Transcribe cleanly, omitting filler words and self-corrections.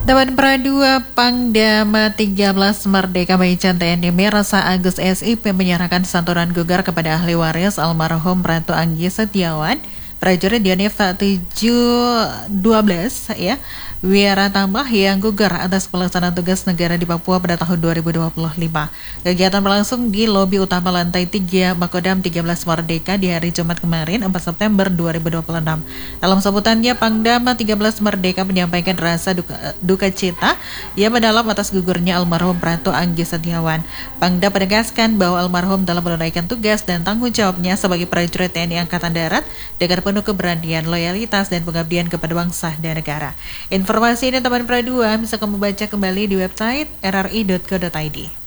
Teman Pradua Pangdam 13 Merdeka Macan TNI Mirsa Agus SIP menyerahkan santunan gugar kepada ahli waris almarhum Ratu Anggi Setiawan, prajurit Yonif 712 Wiratambah yang gugur atas pelaksanaan tugas negara di Papua pada tahun 2025. Kegiatan berlangsung di lobi utama lantai 3 Makodam 13 Merdeka di hari Jumat kemarin 4 September 2026. Dalam sambutannya, Pangdam 13 Merdeka menyampaikan rasa duka cita yang mendalam atas gugurnya almarhum Ratu Anggi Setiawan. Pangdam menegaskan bahwa almarhum dalam menunaikan tugas dan tanggung jawabnya sebagai prajurit TNI Angkatan Darat dengan penuh keberanian, loyalitas, dan pengabdian kepada bangsa dan negara. Informasi ini teman Pradua bisa kamu baca kembali di website rri.co.id.